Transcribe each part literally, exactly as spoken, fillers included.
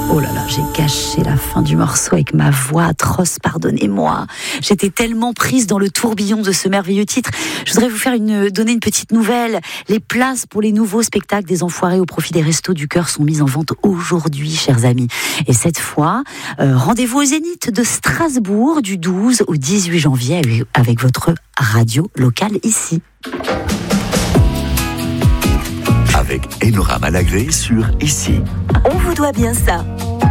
Oh là là, j'ai gâché la fin du morceau avec ma voix atroce, pardonnez-moi. J'étais tellement prise dans le tourbillon de ce merveilleux titre. Je voudrais vous faire une, donner une petite nouvelle. Les places pour les nouveaux spectacles des Enfoirés au profit des Restos du Cœur sont mises en vente aujourd'hui, chers amis. Et cette fois, euh, rendez-vous au Zénith de Strasbourg du douze au dix-huit janvier avec votre radio locale ici. Avec Enora Malagré sur Ici. On vous doit bien ça.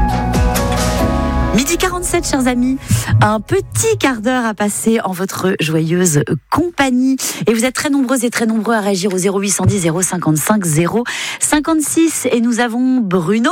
Midi quarante-sept, chers amis, un petit quart d'heure à passer en votre joyeuse compagnie. Et vous êtes très nombreuses et très nombreux à réagir au zéro huit cent dix zéro cinquante-cinq zéro cinquante-six. Et nous avons Bruno.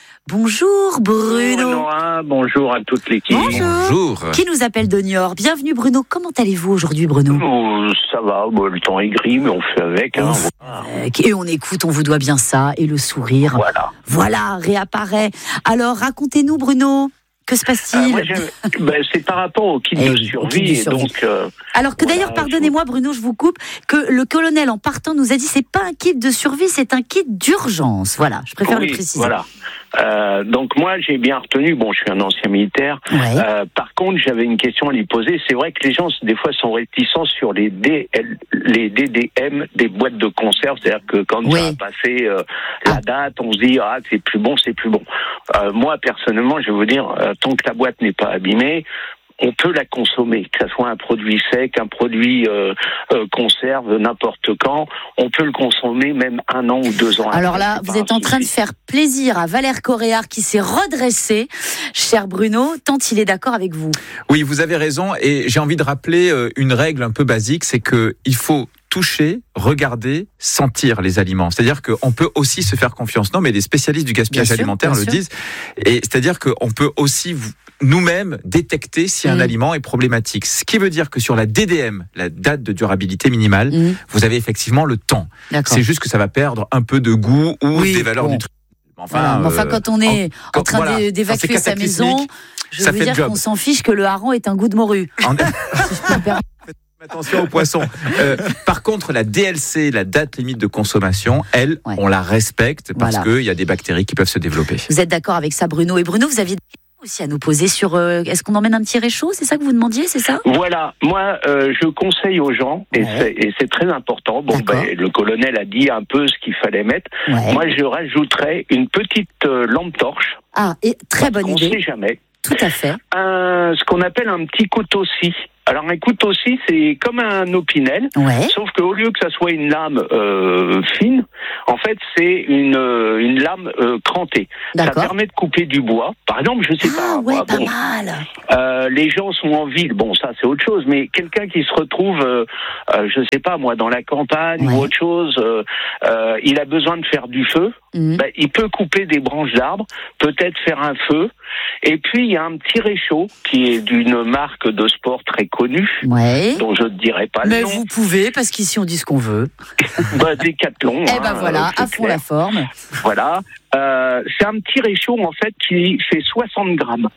Bonjour Bruno. Bonjour Nora, bonjour à toute l'équipe. Bonjour. Bonjour. Qui nous appelle de Niort. Bienvenue Bruno. Comment allez-vous aujourd'hui Bruno ? Oh, ça va, bon, le temps est gris, mais on fait avec. Hein, voilà. Et on écoute, on vous doit bien ça. Et le sourire. Voilà. Voilà, réapparaît. Alors racontez-nous Bruno. Que se passe-t-il ? euh, moi, ben, c'est par rapport au kit Eh de oui, survie. au kit de Et survie. donc, euh, Alors que voilà, d'ailleurs, pardonnez-moi Bruno, je vous coupe, que le colonel en partant nous a dit c'est pas un kit de survie, c'est un kit d'urgence. Voilà, je préfère oui, le préciser. Voilà. Euh, donc moi, j'ai bien retenu, bon, je suis un ancien militaire. Ouais. Euh, par contre, j'avais une question à lui poser. C'est vrai que les gens, des fois, sont réticents sur les, D L, les D D M des boîtes de conserve. C'est-à-dire que quand Oui. ça a passé euh, la Ah. date, on se dit, ah, c'est plus bon, c'est plus bon. Euh, moi, personnellement, je vais vous dire, euh, tant que la boîte n'est pas abîmée, on peut la consommer, que ce soit un produit sec, un produit euh, euh, conserve, n'importe quand. On peut le consommer même un an ou deux ans. Alors après, là, c'est vous pas êtes un en train de souci. faire plaisir à Valère Coréard qui s'est redressé, cher Bruno, tant il est d'accord avec vous. Oui, vous avez raison, et j'ai envie de rappeler euh, une règle un peu basique, c'est que il faut toucher, regarder, sentir les aliments. C'est-à-dire qu'on peut aussi se faire confiance. Non, mais les spécialistes du gaspillage Bien sûr, alimentaire bien le sûr. disent. Et c'est-à-dire qu'on peut aussi vous- nous-mêmes détecter si un Mm. aliment est problématique. Ce qui veut dire que sur la D D M, la date de durabilité minimale, Mmh, vous avez effectivement le temps. d'accord. C'est juste que ça va perdre un peu de goût ou Oui, des valeurs bon. nutritives. Enfin, Voilà. Mais enfin, euh, quand on est en, quand- train voilà, d'é- quand d'évacuer c'est sa cataclysmique, maison, je ça veux fait le dire job. qu'on s'en fiche que le hareng est un goût de morue. en- Si je peux me permettre. Attention aux poissons. Euh, par contre, la D L C, la date limite de consommation, elle, Ouais. on la respecte parce Voilà. qu'il y a des bactéries qui peuvent se développer. Vous êtes d'accord avec ça, Bruno ? Et Bruno, vous aviez des questions aussi à nous poser sur euh, est-ce qu'on emmène un petit réchaud ? C'est ça que vous demandiez, c'est ça ? Voilà, moi euh, je conseille aux gens, et, Ouais. c'est, et c'est très important, bon, D'accord. ben, le colonel a dit un peu ce qu'il fallait mettre, Ouais. moi je rajouterais une petite euh, lampe torche, Ah, et très bonne on ne idée. sait jamais, Tout à fait. un, ce qu'on appelle un petit couteau-scie. Alors un couteau-scie c'est comme un opinel, Ouais. sauf qu'au lieu que ça soit une lame euh, fine, en fait c'est une, euh, une lame euh, crantée. Ça D'accord. permet de couper du bois, par exemple je sais Ah pas, ouais, moi, pas bon, mal. Euh, les gens sont en ville, bon ça c'est autre chose, mais quelqu'un qui se retrouve, euh, euh, je sais pas moi, dans la campagne Ouais. ou autre chose, euh, euh, il a besoin de faire du feu, Mmh. ben, il peut couper des branches d'arbres, peut-être faire un feu, et puis il y a un petit réchaud qui est d'une marque de sport très connue, Ouais. dont je ne dirai pas Mais le nom, vous pouvez, parce qu'ici on dit ce qu'on veut. bah, Décathlon. Eh ben hein, voilà, euh, c'est à fond clair. la forme. Voilà. Euh, c'est un petit réchaud en fait qui fait soixante grammes.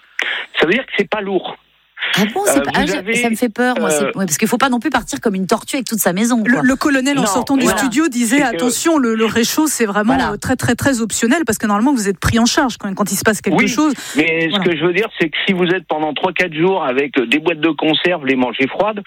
Ça veut dire que c'est pas lourd. Ah bon, c'est Euh, pas- vous ah, j'ai- avez, ça me fait peur, moi. c'est- euh, ouais, parce qu'il faut pas non plus partir comme une tortue avec toute sa maison. Le, Quoi. le colonel, en Non, sortant du voilà. studio, disait C'est que- attention, le, le réchaud, c'est vraiment Voilà. euh, très, très, très optionnel parce que normalement, vous êtes pris en charge quand, quand il se passe quelque Oui, chose. Mais Voilà. ce que je veux dire, c'est que si vous êtes pendant trois quatre jours avec des boîtes de conserve, les manger froides,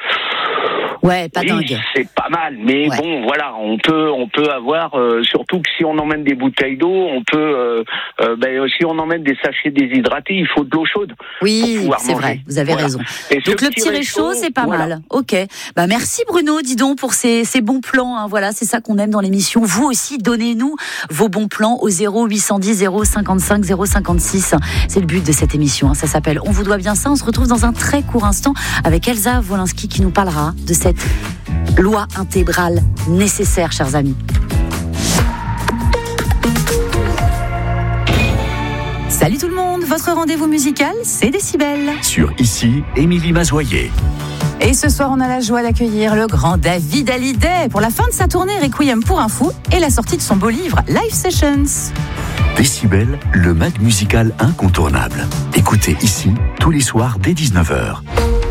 Ouais, pas oui, dingue. c'est pas mal. Mais Ouais. bon, voilà, on peut, on peut avoir, euh, surtout que si on emmène des bouteilles d'eau, on peut, euh, euh, ben, si on emmène des sachets déshydratés, il faut de l'eau chaude. Oui, pour pouvoir c'est manger. vrai, vous avez Voilà. raison. Et ce Donc le petit réchaud, c'est pas voilà. mal. Ok. Bah merci Bruno, dis donc pour ces, ces bons plans. Hein. Voilà, c'est ça qu'on aime dans l'émission. Vous aussi, donnez-nous vos bons plans au zéro huit cent dix zéro cinquante-cinq zéro cinquante-six. C'est le but de cette émission. Hein. Ça s'appelle On vous doit bien ça. On se retrouve dans un très court instant avec Elsa Wolinski qui nous parlera de cette loi intégrale nécessaire, chers amis. Salut tout le monde, votre rendez-vous musical, c'est Décibel. Sur Ici, Émilie Mazoyer. Et ce soir, on a la joie d'accueillir le grand David Hallyday pour la fin de sa tournée Requiem pour un fou et la sortie de son beau livre Live Sessions. Décibel, le mag musical incontournable. Écoutez Ici, tous les soirs dès dix-neuf heures.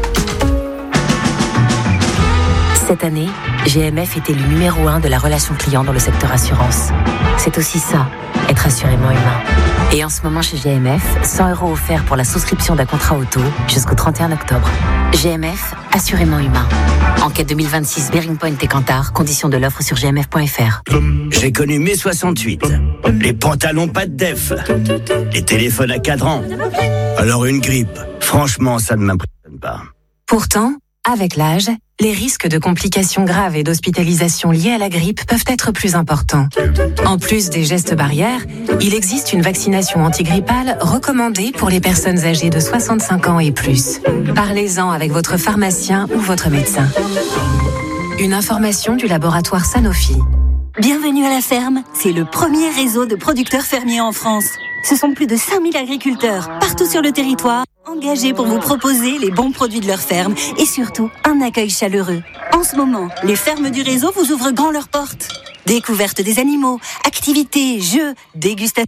Cette année, G M F était le numéro un de la relation client dans le secteur assurance. C'est aussi ça, être assurément humain. Et en ce moment chez G M F, cent euros offerts pour la souscription d'un contrat auto jusqu'au trente et un octobre. G M F, assurément humain. Enquête deux mille vingt-six, Bearing Point et Kantar, conditions de l'offre sur g m f point f r. J'ai connu mai soixante-huit. Les pantalons pas de def. Les téléphones à cadran. Alors une grippe, franchement, ça ne m'impressionne pas. Pourtant, avec l'âge, les risques de complications graves et d'hospitalisation liées à la grippe peuvent être plus importants. En plus des gestes barrières, il existe une vaccination antigrippale recommandée pour les personnes âgées de soixante-cinq ans et plus. Parlez-en avec votre pharmacien ou votre médecin. Une information du laboratoire Sanofi. Bienvenue à la ferme, c'est le premier réseau de producteurs fermiers en France. Ce sont plus de cinq mille agriculteurs, partout sur le territoire, engagés pour vous proposer les bons produits de leur ferme et surtout un accueil chaleureux. En ce moment, les fermes du réseau vous ouvrent grand leurs portes. Découverte des animaux, activités, jeux, dégustations.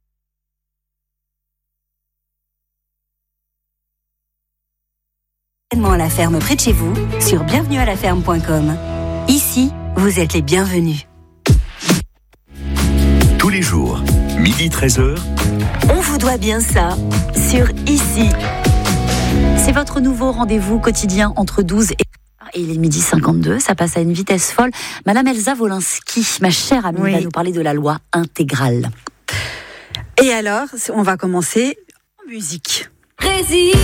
À la ferme près de chez vous, sur bienvenue à la ferme point com. Ici, vous êtes les bienvenus. Tous les jours, midi treize heures. On vous doit bien ça, sur Ici. C'est votre nouveau rendez-vous quotidien entre douze et... Et il est midi cinquante-deux, ça passe à une vitesse folle. Madame Elsa Wolinski, ma chère amie, oui, va nous parler de la loi intégrale. Et alors, on va commencer en musique. Résiste.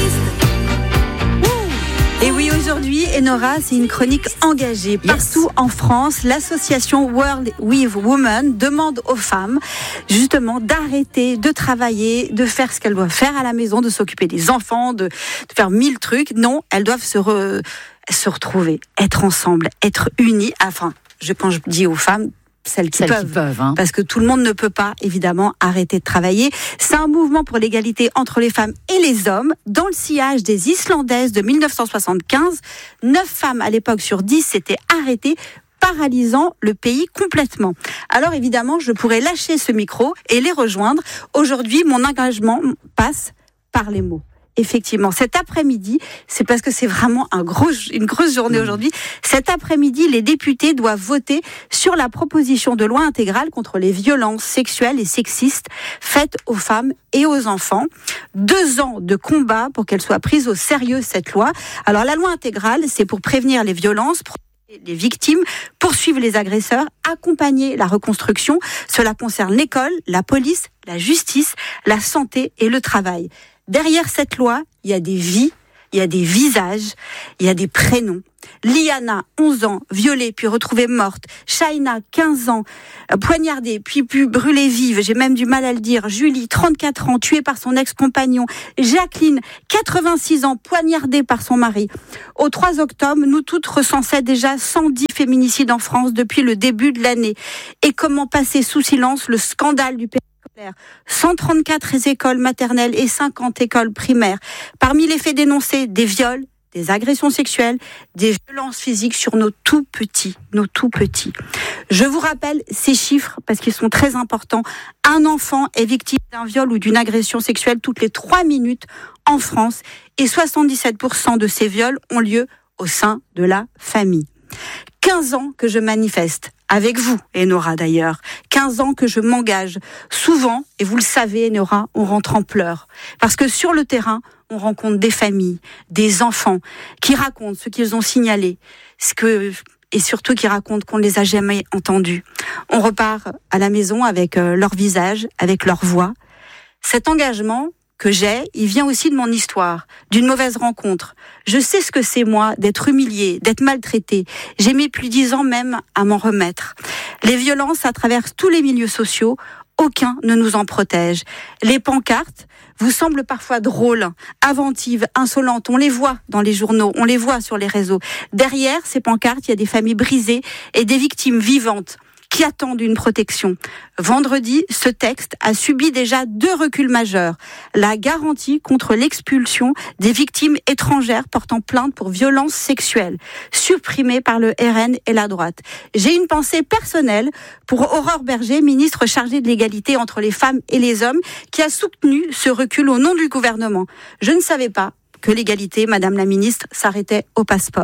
Et oui, aujourd'hui, Enora, c'est une chronique engagée. Partout yes. en France, l'association World with Women demande aux femmes, justement, d'arrêter de travailler, de faire ce qu'elles doivent faire à la maison, de s'occuper des enfants, de, de faire mille trucs. Non, elles doivent se, re, se retrouver, être ensemble, être unies. Enfin, je, quand je dis aux femmes, celles qui celles peuvent, qui peuvent hein. Parce que tout le monde ne peut pas, évidemment, arrêter de travailler. C'est un mouvement pour l'égalité entre les femmes et les hommes. Dans le sillage des Islandaises de dix-neuf cent soixante-quinze, neuf femmes à l'époque sur dix s'étaient arrêtées, paralysant le pays complètement. Alors évidemment, je pourrais lâcher ce micro et les rejoindre. Aujourd'hui, mon engagement passe par les mots. Effectivement, cet après-midi, c'est parce que c'est vraiment un gros, une grosse journée aujourd'hui. Cet après-midi, les députés doivent voter sur la proposition de loi intégrale contre les violences sexuelles et sexistes faites aux femmes et aux enfants. Deux ans de combat pour qu'elle soit prise au sérieux, cette loi. Alors, la loi intégrale, c'est pour prévenir les violences, les victimes, poursuivre les agresseurs, accompagner la reconstruction. Cela concerne l'école, la police, la justice, la santé et le travail. Derrière cette loi, il y a des vies, il y a des visages, il y a des prénoms. Liana, onze ans, violée puis retrouvée morte. Shaina, quinze ans, poignardée puis, puis brûlée vive. J'ai même du mal à le dire. Julie, trente-quatre ans, tuée par son ex-compagnon. Jacqueline, quatre-vingt-six ans, poignardée par son mari. Au trois octobre, nous toutes recensaient déjà cent dix féminicides en France depuis le début de l'année. Et comment passer sous silence le scandale du périscolaire ? cent trente-quatre écoles maternelles et cinquante écoles primaires. Parmi les faits dénoncés, des viols, des agressions sexuelles, des violences physiques sur nos tout petits, nos tout petits. Je vous rappelle ces chiffres parce qu'ils sont très importants. Un enfant est victime d'un viol ou d'une agression sexuelle toutes les trois minutes en France et soixante-dix-sept pour cent de ces viols ont lieu au sein de la famille. quinze ans que je manifeste, avec vous, Enora d'ailleurs. quinze ans que je m'engage. Souvent, et vous le savez, Enora, on rentre en pleurs. Parce que sur le terrain, on rencontre des familles, des enfants, qui racontent ce qu'ils ont signalé, ce que, et surtout qui racontent qu'on ne les a jamais entendus. On repart à la maison avec euh, leur visage, avec leur voix. Cet engagement que j'ai, il vient aussi de mon histoire, d'une mauvaise rencontre. Je sais ce que c'est, moi, d'être humiliée, d'être maltraitée. J'ai mis plus de dix ans même à m'en remettre. Les violences à travers tous les milieux sociaux, aucun ne nous en protège. Les pancartes vous semblent parfois drôles, inventives, insolentes. On les voit dans les journaux, on les voit sur les réseaux. Derrière ces pancartes, il y a des familles brisées et des victimes vivantes qui attendent une protection. Vendredi, ce texte a subi déjà deux reculs majeurs. La garantie contre l'expulsion des victimes étrangères portant plainte pour violences sexuelles, supprimée par le R N et la droite. J'ai une pensée personnelle pour Aurore Berger, ministre chargée de l'égalité entre les femmes et les hommes, qui a soutenu ce recul au nom du gouvernement. Je ne savais pas que l'égalité, Madame la ministre, s'arrêtait au passeport.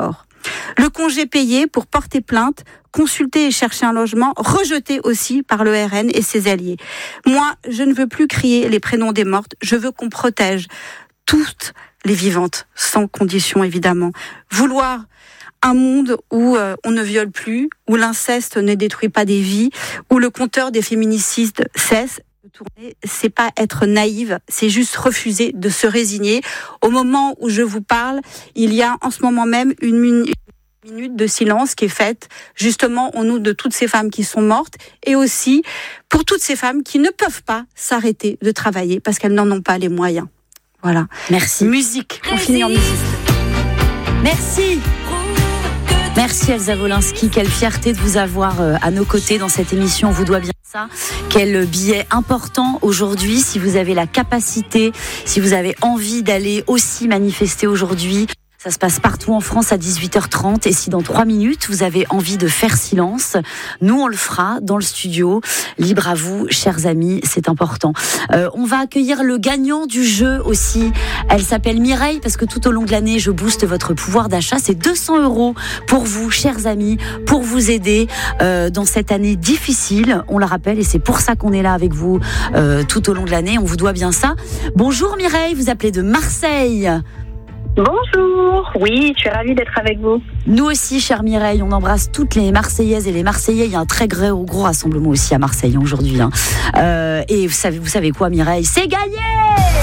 Le congé payé pour porter plainte, consulter et chercher un logement, rejeté aussi par le R N et ses alliés. Moi, je ne veux plus crier les prénoms des mortes, je veux qu'on protège toutes les vivantes, sans condition évidemment. Vouloir un monde où euh, on ne viole plus, où l'inceste ne détruit pas des vies, où le compteur des féminicides cesse de tourner, c'est pas être naïve, c'est juste refuser de se résigner. Au moment où je vous parle, il y a en ce moment même une minute minute de silence qui est faite justement au nom de toutes ces femmes qui sont mortes et aussi pour toutes ces femmes qui ne peuvent pas s'arrêter de travailler parce qu'elles n'en ont pas les moyens. Voilà. Merci. Musique. On finit en musique. Merci. Merci Elsa Wolinski, quelle fierté de vous avoir à nos côtés dans cette émission, on vous doit bien ça. Quel billet important aujourd'hui, si vous avez la capacité, si vous avez envie d'aller aussi manifester aujourd'hui. Ça se passe partout en France à dix-huit heures trente et si dans trois minutes vous avez envie de faire silence, nous on le fera dans le studio. Libre à vous, chers amis, c'est important. Euh, on va accueillir le gagnant du jeu aussi. Elle s'appelle Mireille parce que tout au long de l'année je booste votre pouvoir d'achat. C'est deux cents euros pour vous, chers amis, pour vous aider euh, dans cette année difficile. On le rappelle et c'est pour ça qu'on est là avec vous euh, tout au long de l'année. On vous doit bien ça. Bonjour Mireille, vous appelez de Marseille. Bonjour, oui, je suis ravie d'être avec vous. Nous aussi, chère Mireille, on embrasse toutes les Marseillaises et les Marseillais. Il y a un très gros, gros rassemblement aussi à Marseille aujourd'hui. Hein. Euh, et vous savez, vous savez quoi, Mireille ? C'est gagné ! Bravo !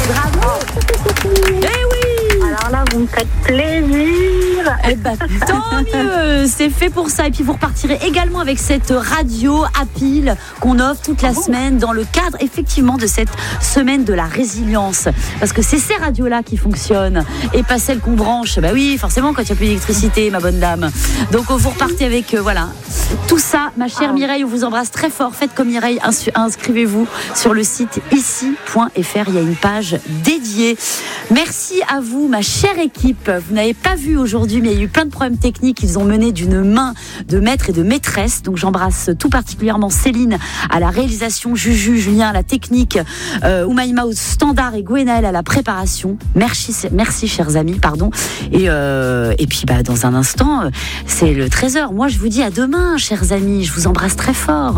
Eh oui ! Alors là, vous me faites plaisir. Eh ben, tant mieux, c'est fait pour ça. Et puis vous repartirez également avec cette radio à pile qu'on offre toute la semaine dans le cadre effectivement de cette semaine de la résilience. Parce que c'est ces radios-là qui fonctionnent et pas celles qu'on branche. Bah oui, forcément quand il n'y a plus d'électricité, ma bonne dame. Donc vous repartez avec euh, voilà tout ça, ma chère Mireille. On vous embrasse très fort. Faites comme Mireille, ins- inscrivez-vous sur le site ici point f r. Il y a une page dédiée. Merci à vous, ma chère équipe. Vous n'avez pas vu aujourd'hui, mais il y a eu plein de problèmes techniques. Ils ont mené d'une main de maître et de maîtresse. Donc j'embrasse tout particulièrement Céline à la réalisation, Juju, Julien à la technique, euh, Oumaïma au standard et Gwenaël à la préparation. Merci, merci chers amis, pardon. Et, euh, et puis bah, dans un instant, c'est le treize heures. Moi je vous dis à demain, chers amis. Je vous embrasse très fort.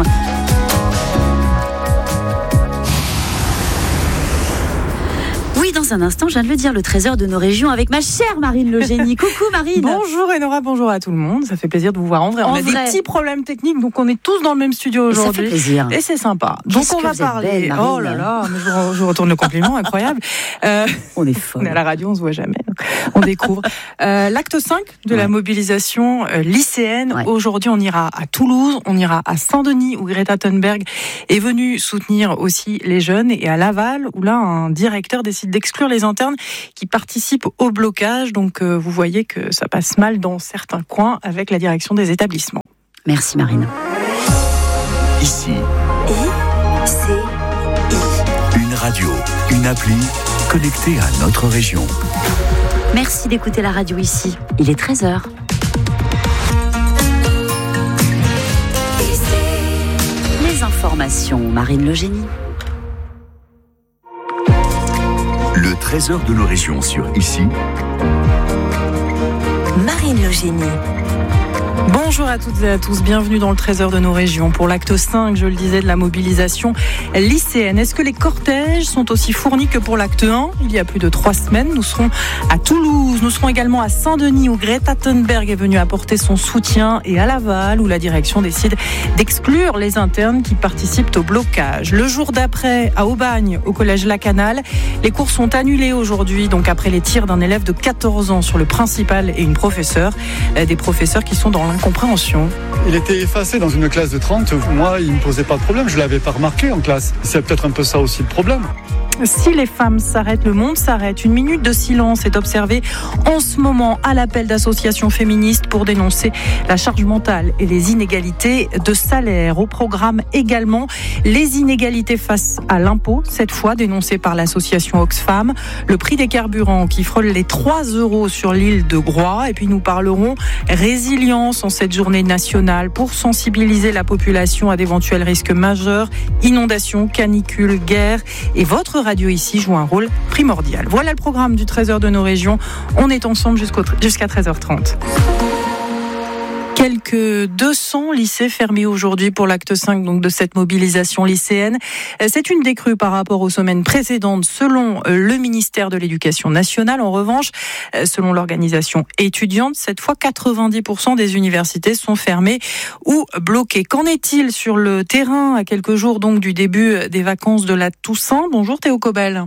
Oui, dans un instant, je viens de le dire, le treize heures de nos régions avec ma chère Marine Le Génie. Coucou Marine. Bonjour Enora, bonjour à tout le monde. Ça fait plaisir de vous voir en vrai. En on a vrai. des petits problèmes techniques, donc on est tous dans le même studio aujourd'hui. Ça fait plaisir. Et c'est sympa. Qu'est-ce donc on que va vous êtes parler. belle, Marine. Oh là là, mais je, vous- je vous retourne le compliment, incroyable. Euh, On est fort. on est à la radio, on se voit jamais. donc On découvre. Euh, l'acte cinq de Ouais. la mobilisation euh, lycéenne. Ouais. Aujourd'hui, on ira à Toulouse, on ira à Saint-Denis où Greta Thunberg est venue soutenir aussi les jeunes et à Laval où là un directeur décide d'exclure les internes qui participent au blocage. Donc euh, vous voyez que ça passe mal dans certains coins avec la direction des établissements. Merci Marine. Ici, C'est une radio, une appli connectée à notre région. Merci d'écouter la radio ici. Il est treize heures. Les informations, Marine Le Génie. Le treize heures de nos régions sur Ici, Marine Le Génie. Bonjour à toutes et à tous, bienvenue dans le treize heures de nos régions pour l'acte cinq, je le disais, de la mobilisation lycéenne. Est-ce que les cortèges sont aussi fournis que pour l'acte un ? Il y a plus de trois semaines, nous serons à Toulouse, nous serons également à Saint-Denis où Greta Thunberg est venue apporter son soutien et à Laval où la direction décide d'exclure les internes qui participent au blocage. Le jour d'après, à Aubagne, au collège Lacanal, les cours sont annulés aujourd'hui, donc après les tirs d'un élève de quatorze ans sur le principal et une professeure, des professeurs qui sont dans l'incompréhension. Il était effacé dans une classe de trente. Moi, il ne me posait pas de problème. Je ne l'avais pas remarqué en classe. C'est peut-être un peu ça aussi le problème. Si les femmes s'arrêtent, le monde s'arrête. Une minute de silence est observée en ce moment à l'appel d'associations féministes pour dénoncer la charge mentale et les inégalités de salaire. Au programme également, les inégalités face à l'impôt, cette fois dénoncées par l'association Oxfam, le prix des carburants qui frôle les trois euros sur l'île de Groix. Et puis nous parlerons résilience en cette journée nationale pour sensibiliser la population à d'éventuels risques majeurs, inondations, canicules, guerre. Et votre radio ici joue un rôle primordial. Voilà le programme du treize heures de nos régions. On est ensemble jusqu'au, jusqu'à treize heures trente. Quelques deux cents lycées fermés aujourd'hui pour l'acte cinq donc de cette mobilisation lycéenne. C'est une décrue par rapport aux semaines précédentes selon le ministère de l'Éducation nationale. En revanche, selon l'organisation étudiante, cette fois quatre-vingt-dix pour cent des universités sont fermées ou bloquées. Qu'en est-il sur le terrain à quelques jours donc du début des vacances de la Toussaint ? Bonjour Théo Cobel.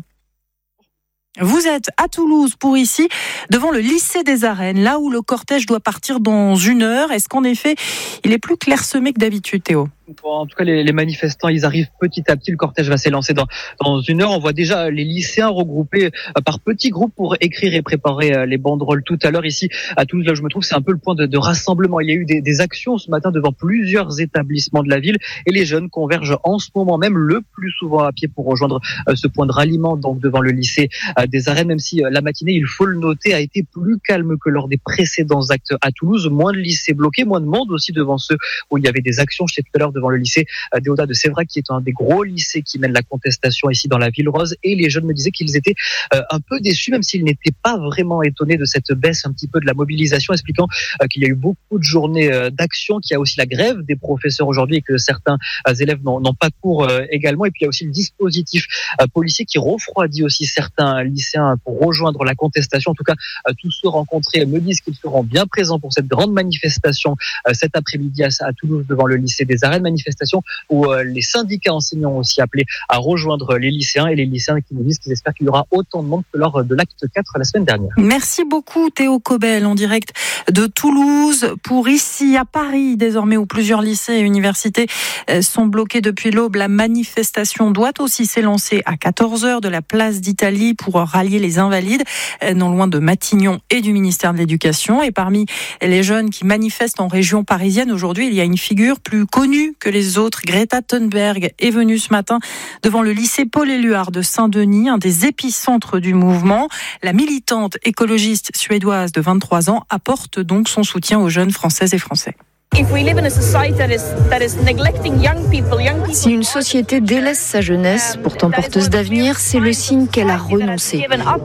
Vous êtes à Toulouse pour ici, devant le lycée des Arènes, là où le cortège doit partir dans une heure. Est-ce qu'en effet, il est plus clairsemé que d'habitude, Théo ? En tout cas, les, les manifestants, ils arrivent petit à petit. Le cortège va s'élancer dans, dans une heure. On voit déjà les lycéens regroupés euh, par petits groupes pour écrire et préparer euh, les banderoles tout à l'heure. Ici, à Toulouse, là où je me trouve, c'est un peu le point de, de rassemblement. Il y a eu des, des actions ce matin devant plusieurs établissements de la ville et les jeunes convergent en ce moment même le plus souvent à pied pour rejoindre euh, ce point de ralliement, donc devant le lycée euh, des Arènes. Même si euh, la matinée, il faut le noter, a été plus calme que lors des précédents actes à Toulouse. Moins de lycées bloqués, moins de monde aussi devant ceux où il y avait des actions. Je sais tout à l'heure devant le lycée Déodat de Sévrac, qui est un des gros lycées qui mène la contestation ici dans la ville rose, et les jeunes me disaient qu'ils étaient euh, un peu déçus, même s'ils n'étaient pas vraiment étonnés de cette baisse un petit peu de la mobilisation, expliquant euh, qu'il y a eu beaucoup de journées euh, d'action, qu'il y a aussi la grève des professeurs aujourd'hui et que certains euh, élèves n'ont, n'ont pas cours euh, également, et puis il y a aussi le dispositif euh, policier qui refroidit aussi certains lycéens pour rejoindre la contestation. En tout cas, euh, tous ceux rencontrés me disent qu'ils seront bien présents pour cette grande manifestation euh, cet après-midi à, à Toulouse devant le lycée des Arènes, manifestation où euh, les syndicats enseignants ont aussi appelé à rejoindre les lycéens, et les lycéens qui nous disent qu'ils espèrent qu'il y aura autant de monde que lors de l'acte quatre la semaine dernière. Merci beaucoup Théo Cobel en direct de Toulouse pour ici à Paris désormais, où plusieurs lycées et universités sont bloqués depuis l'aube. La manifestation doit aussi s'élancer à quatorze heures de la place d'Italie pour rallier les invalides non loin de Matignon et du ministère de l'Éducation. Et parmi les jeunes qui manifestent en région parisienne aujourd'hui, il y a une figure plus connue que les autres. Greta Thunberg est venue ce matin devant le lycée Paul-Éluard de Saint-Denis, un des épicentres du mouvement. La militante écologiste suédoise de vingt-trois ans apporte donc son soutien aux jeunes Françaises et Français. Si une société délaisse sa jeunesse, pourtant porteuse d'avenir, c'est le signe qu'elle a renoncé.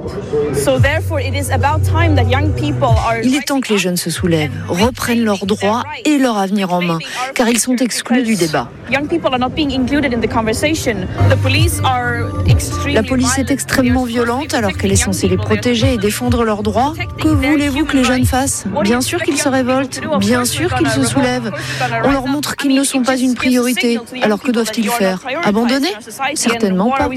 Il est temps que les jeunes se soulèvent, reprennent leurs droits et leur avenir en main, car ils sont exclus du débat. La police est extrêmement violente alors qu'elle est censée les protéger et défendre leurs droits. Que voulez-vous que les jeunes fassent ? Bien sûr qu'ils se révoltent, bien sûr qu'ils se soulèvent. On leur montre qu'ils ne sont pas une priorité. Alors que doivent-ils faire ? Abandonner ? Certainement pas.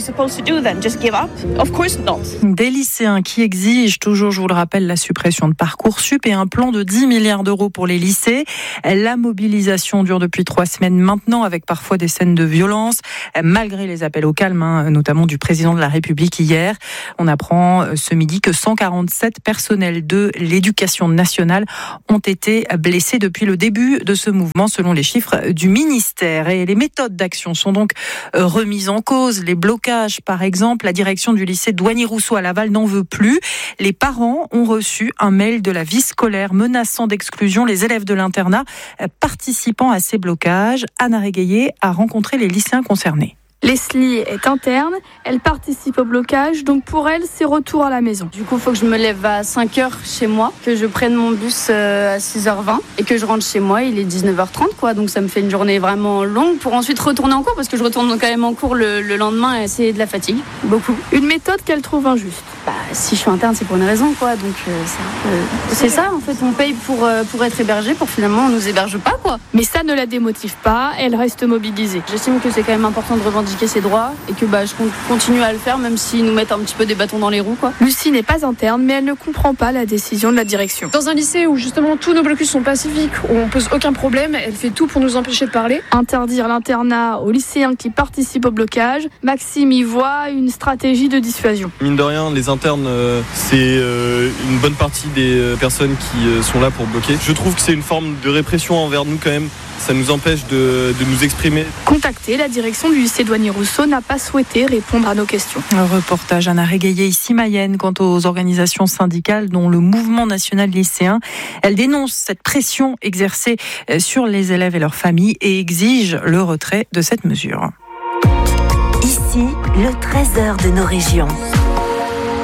Des lycéens qui exigent toujours, je vous le rappelle, la suppression de Parcoursup et un plan de dix milliards d'euros pour les lycées. La mobilisation dure depuis trois semaines maintenant, avec parfois des scènes de violence, malgré les appels au calme, hein, notamment du président de la République hier. On apprend ce midi que cent quarante-sept personnels de l'éducation nationale ont été blessés depuis le début de ce mouvement, selon les chiffres du ministère. Et les méthodes d'action sont donc remises en cause. Les blocages, par exemple, la direction du lycée Douanier-Rousseau à Laval n'en veut plus. Les parents ont reçu un mail de la vie scolaire menaçant d'exclusion les élèves de l'internat participant à ces blocages. Anna Régaillé a rencontré les lycéens concernés. Leslie est interne, elle participe au blocage, donc pour elle, c'est retour à la maison. Du coup, il faut que je me lève à cinq heures chez moi, que je prenne mon bus à six heures vingt et que je rentre chez moi, il est dix-neuf heures trente, quoi. Donc ça me fait une journée vraiment longue pour ensuite retourner en cours, parce que je retourne quand même en cours le, le lendemain et c'est de la fatigue, beaucoup. Une méthode qu'elle trouve injuste. Bah, si je suis interne, c'est pour une raison, quoi. Donc euh, c'est, un peu... c'est ça, en fait, on paye pour, euh, pour être hébergé, pour finalement on nous héberge pas, quoi. Mais ça ne la démotive pas, elle reste mobilisée. J'estime que c'est quand même important de revendiquer ses droits et que bah, je continue à le faire même s'ils nous mettent un petit peu des bâtons dans les roues, quoi. Lucie n'est pas interne, mais elle ne comprend pas la décision de la direction. Dans un lycée où justement tous nos blocus sont pacifiques, où on pose aucun problème, elle fait tout pour nous empêcher de parler. Interdire l'internat aux lycéens qui participent au blocage, Maxime y voit une stratégie de dissuasion. Mine de rien, les internes, euh, c'est euh, une bonne partie des euh, personnes qui euh, sont là pour bloquer. Je trouve que c'est une forme de répression envers nous quand même. Ça nous empêche de, de nous exprimer. Contactée, la direction du lycée Douanier-Rousseau n'a pas souhaité répondre à nos questions. Un reportage Anna Régaillé ici Mayenne quant aux organisations syndicales dont le mouvement national lycéen. Elle dénonce cette pression exercée sur les élèves et leurs familles et exige le retrait de cette mesure. Ici, le trésor de nos régions.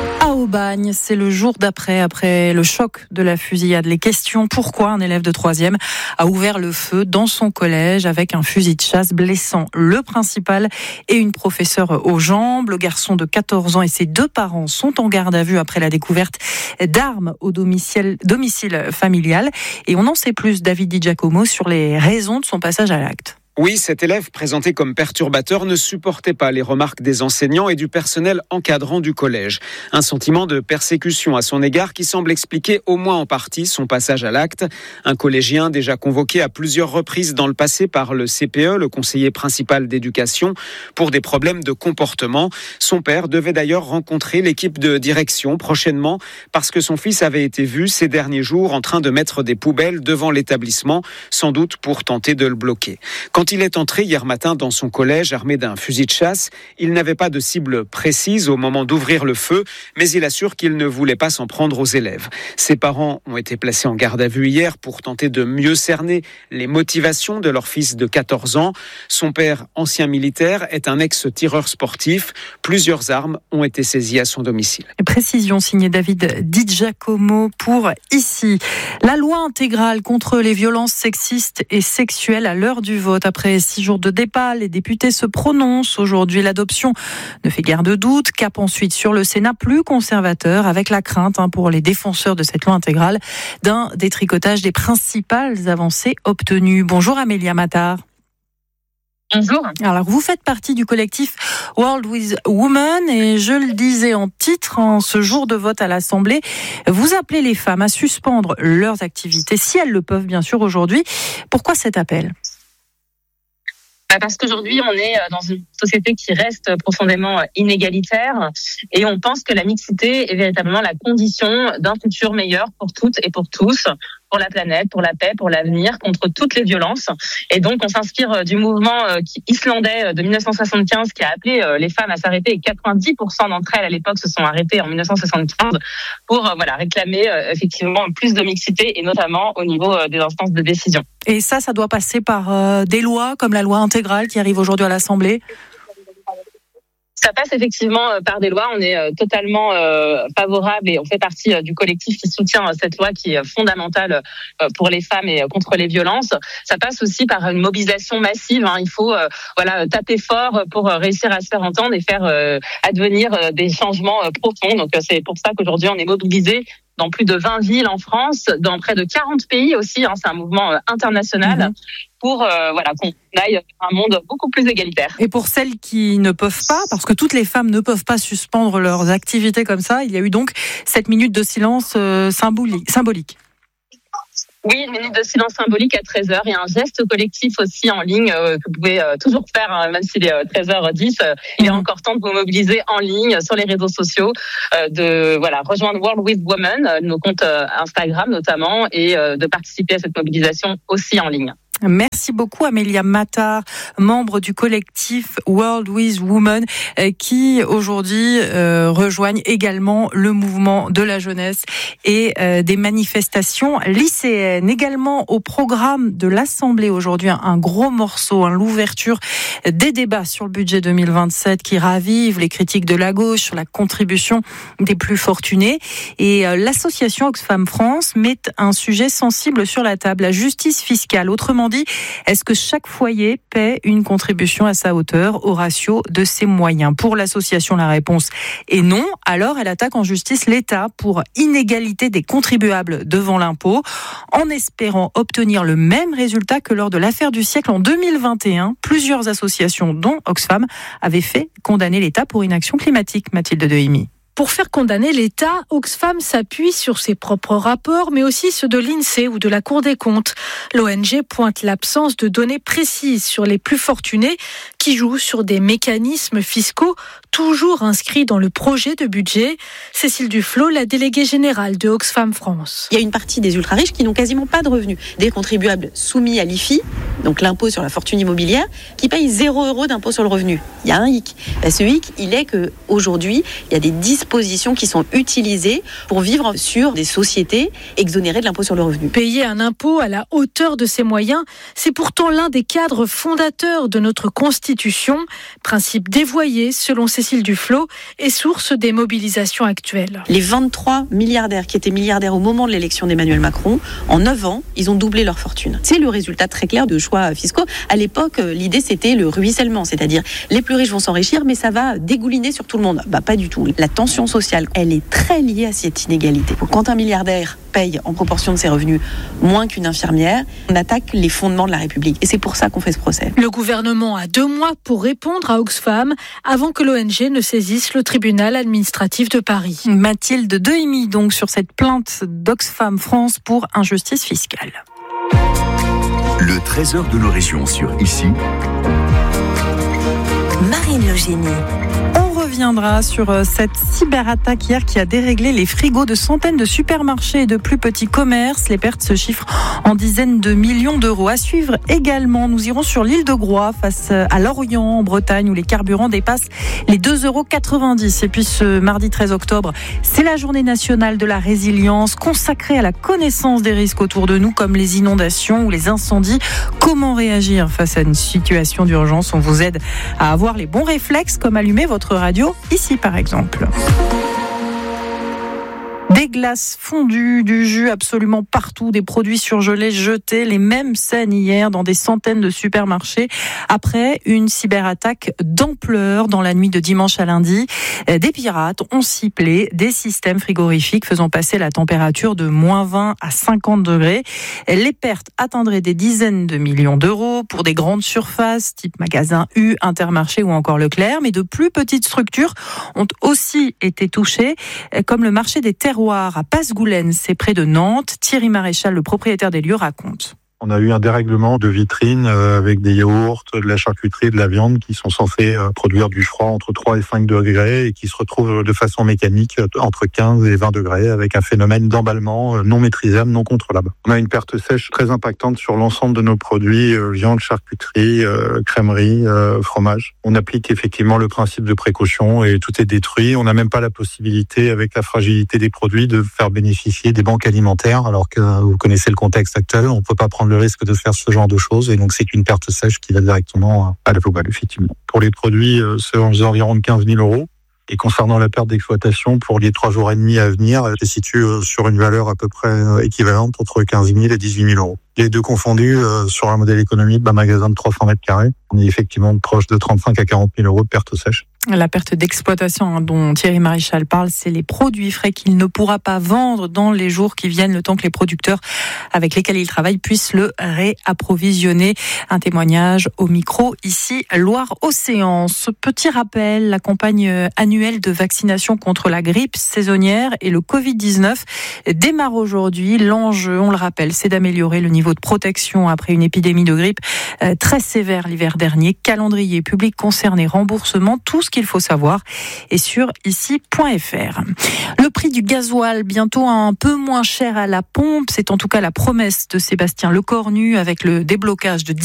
Aubagne, c'est le jour d'après, après le choc de la fusillade. Les questions, pourquoi un élève de troisième a ouvert le feu dans son collège avec un fusil de chasse, blessant le principal et une professeure aux jambes. Le garçon de quatorze ans et ses deux parents sont en garde à vue après la découverte d'armes au domicile, domicile familial. Et on en sait plus, David Di Giacomo, sur les raisons de son passage à l'acte. Oui, cet élève présenté comme perturbateur ne supportait pas les remarques des enseignants et du personnel encadrant du collège. Un sentiment de persécution à son égard qui semble expliquer au moins en partie son passage à l'acte. Un collégien déjà convoqué à plusieurs reprises dans le passé par le C P E, le conseiller principal d'éducation, pour des problèmes de comportement. Son père devait d'ailleurs rencontrer l'équipe de direction prochainement parce que son fils avait été vu ces derniers jours en train de mettre des poubelles devant l'établissement, sans doute pour tenter de le bloquer. Quand Quand il est entré hier matin dans son collège armé d'un fusil de chasse, il n'avait pas de cible précise au moment d'ouvrir le feu, mais il assure qu'il ne voulait pas s'en prendre aux élèves. Ses parents ont été placés en garde à vue hier pour tenter de mieux cerner les motivations de leur fils de quatorze ans. Son père, ancien militaire, est un ex-tireur sportif. Plusieurs armes ont été saisies à son domicile. Précision signée David Di Giacomo pour Ici. La loi intégrale contre les violences sexistes et sexuelles à l'heure du vote. Après six jours de débat, les députés se prononcent. Aujourd'hui, l'adoption ne fait guère de doute. Cap ensuite sur le Sénat plus conservateur, avec la crainte hein, pour les défenseurs de cette loi intégrale d'un détricotage des principales avancées obtenues. Bonjour Amélia Mattar. Bonjour. Alors, vous faites partie du collectif World with Women et je le disais en titre, en ce jour de vote à l'Assemblée, vous appelez les femmes à suspendre leurs activités, si elles le peuvent bien sûr aujourd'hui. Pourquoi cet appel ? Parce qu'aujourd'hui, on est dans une société qui reste profondément inégalitaire et on pense que la mixité est véritablement la condition d'un futur meilleur pour toutes et pour tous, pour la planète, pour la paix, pour l'avenir, contre toutes les violences. Et donc, on s'inspire du mouvement islandais de dix-neuf cent soixante-quinze qui a appelé les femmes à s'arrêter et quatre-vingt-dix pour cent d'entre elles, à l'époque, se sont arrêtées en dix-neuf cent soixante-quinze pour voilà, réclamer effectivement plus de mixité et notamment au niveau des instances de décision. Et ça, ça doit passer par euh, des lois comme la loi intégrale qui arrive aujourd'hui à l'Assemblée ? Ça passe effectivement par des lois. On est totalement euh, favorable et on fait partie du collectif qui soutient cette loi qui est fondamentale pour les femmes et contre les violences. Ça passe aussi par une mobilisation massive. Hein. Il faut euh, voilà taper fort pour réussir à se faire entendre et faire euh, advenir des changements profonds. Donc c'est pour ça qu'aujourd'hui on est mobilisés dans plus de vingt villes en France, dans près de quarante pays aussi. Hein. C'est un mouvement euh, international. Mmh. Pour euh, voilà, qu'on aille vers un monde beaucoup plus égalitaire. Et pour celles qui ne peuvent pas, parce que toutes les femmes ne peuvent pas suspendre leurs activités comme ça, il y a eu donc cette minute de silence euh, symbolique. Oui, une minute de silence symbolique à treize heures et un geste collectif aussi en ligne euh, que vous pouvez euh, toujours faire, hein, même s'il est euh, treize heures dix. Euh, il est encore temps de vous mobiliser en ligne sur les réseaux sociaux, euh, de voilà rejoindre World with Women, euh, nos comptes euh, Instagram notamment, et euh, de participer à cette mobilisation aussi en ligne. Merci beaucoup Amélia Mattar, membre du collectif World with Women, qui aujourd'hui euh, rejoignent également le mouvement de la jeunesse et euh, des manifestations lycéennes. Également au programme de l'Assemblée aujourd'hui, un, un gros morceau, hein, l'ouverture des débats sur le budget deux mille vingt-sept qui ravive les critiques de la gauche sur la contribution des plus fortunés. Et euh, l'association Oxfam France met un sujet sensible sur la table, la justice fiscale. Autrement dit, est-ce que chaque foyer paie une contribution à sa hauteur au ratio de ses moyens ? Pour l'association, la réponse est non. Alors, elle attaque en justice l'État pour inégalité des contribuables devant l'impôt, en espérant obtenir le même résultat que lors de l'affaire du siècle en deux mille vingt et un. Plusieurs associations, dont Oxfam, avaient fait condamner l'État pour inaction climatique. Mathilde Dehimi. Pour faire condamner l'État, Oxfam s'appuie sur ses propres rapports, mais aussi ceux de l'INSEE ou de la Cour des comptes. L'O N G pointe l'absence de données précises sur les plus fortunés qui jouent sur des mécanismes fiscaux toujours inscrits dans le projet de budget. Cécile Duflot, la déléguée générale de Oxfam France. Il y a une partie des ultra-riches qui n'ont quasiment pas de revenus. Des contribuables soumis à l'I F I, donc l'impôt sur la fortune immobilière, qui payent zéro euro d'impôt sur le revenu. Il y a un hic. Ce hic, il est qu'aujourd'hui, il y a des dix dispositions qui sont utilisées pour vivre sur des sociétés exonérées de l'impôt sur le revenu. Payer un impôt à la hauteur de ses moyens, c'est pourtant l'un des cadres fondateurs de notre Constitution. Principe dévoyé, selon Cécile Duflot, et source des mobilisations actuelles. Les vingt-trois milliardaires qui étaient milliardaires au moment de l'élection d'Emmanuel Macron, en neuf ans, ils ont doublé leur fortune. C'est le résultat très clair de choix fiscaux. À l'époque, l'idée c'était le ruissellement, c'est-à-dire les plus riches vont s'enrichir, mais ça va dégouliner sur tout le monde. Bah pas du tout. La tension sociale, elle est très liée à cette inégalité. Quand un milliardaire paye en proportion de ses revenus moins qu'une infirmière, on attaque les fondements de la République. Et c'est pour ça qu'on fait ce procès. Le gouvernement a deux mois pour répondre à Oxfam avant que l'O N G ne saisisse le tribunal administratif de Paris. Mathilde Dehimi, donc, sur cette plainte d'Oxfam France pour injustice fiscale. Le trésor de nos régions sur Ici. Marine Logénie. On reviendra sur cette cyberattaque hier qui a déréglé les frigos de centaines de supermarchés et de plus petits commerces. Les pertes se chiffrent en dizaines de millions d'euros. À suivre également, nous irons sur l'île de Groix, face à Lorient, en Bretagne, où les carburants dépassent les deux euros quatre-vingt-dix. Et puis ce mardi treize octobre, c'est la journée nationale de la résilience, consacrée à la connaissance des risques autour de nous, comme les inondations ou les incendies. Comment réagir face à une situation d'urgence? On vous aide à avoir les bons réflexes, comme allumer votre radio ici par exemple. Des glaces fondues, du jus absolument partout, des produits surgelés jetés, les mêmes scènes hier dans des centaines de supermarchés après une cyberattaque d'ampleur dans la nuit de dimanche à lundi. Des pirates ont ciblé des systèmes frigorifiques faisant passer la température de moins vingt à cinquante degrés. Les pertes atteindraient des dizaines de millions d'euros pour des grandes surfaces type Magasin U, Intermarché ou encore Leclerc, mais de plus petites structures ont aussi été touchées, comme le marché des terroirs à Passegoulaine, c'est près de Nantes. Thierry Maréchal, le propriétaire des lieux, raconte. On a eu un dérèglement de vitrines avec des yaourts, de la charcuterie, de la viande qui sont censés produire du froid entre trois et cinq degrés et qui se retrouvent de façon mécanique entre quinze et vingt degrés avec un phénomène d'emballement non maîtrisable, non contrôlable. On a une perte sèche très impactante sur l'ensemble de nos produits, viande, charcuterie, crèmerie, fromage. On applique effectivement le principe de précaution et tout est détruit. On n'a même pas la possibilité, avec la fragilité des produits, de faire bénéficier des banques alimentaires alors que vous connaissez le contexte actuel. On ne peut pas prendre le risque de faire ce genre de choses et donc c'est une perte sèche qui va directement à la poubelle effectivement. Pour les produits, c'est environ de quinze mille euros. Et concernant la perte d'exploitation, pour les trois jours et demi à venir, elle se situe sur une valeur à peu près équivalente entre quinze mille et dix-huit mille euros. Les deux confondus, euh, sur un modèle économique d'un magasin de trois cents mètres carrés, on est effectivement proche de trente-cinq à quarante mille euros de perte sèche. La perte d'exploitation hein, dont Thierry Maréchal parle, c'est les produits frais qu'il ne pourra pas vendre dans les jours qui viennent, le temps que les producteurs avec lesquels il travaille puissent le réapprovisionner. Un témoignage au micro ici, Loire-Océan. Ce petit rappel, la campagne annuelle de vaccination contre la grippe saisonnière et le covid dix-neuf démarre aujourd'hui. L'enjeu, on le rappelle, c'est d'améliorer le niveau de protection après une épidémie de grippe très sévère l'hiver dernier. Calendrier, public concerné, remboursement, tout ce qu'il faut savoir est sur ici point f r. Le prix du gasoil bientôt un peu moins cher à la pompe, c'est en tout cas la promesse de Sébastien Lecornu avec le déblocage de